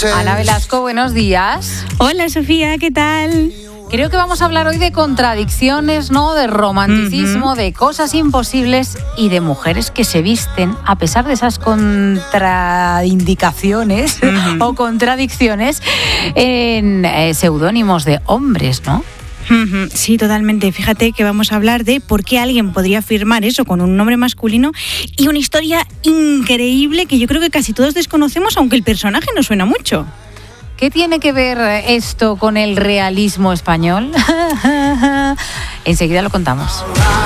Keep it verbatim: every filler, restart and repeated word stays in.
Ana Velasco, buenos días. Hola Sofía, ¿qué tal? Creo que vamos a hablar hoy de contradicciones, ¿no? De romanticismo, uh-huh. de cosas imposibles y de mujeres que se visten a pesar de esas contraindicaciones uh-huh. o contradicciones en eh, seudónimos de hombres, ¿no? Sí, totalmente. Fíjate que vamos a hablar de por qué alguien podría firmar eso con un nombre masculino y una historia increíble que yo creo que casi todos desconocemos, aunque el personaje nos suena mucho. ¿Qué tiene que ver esto con el realismo español? Enseguida lo contamos.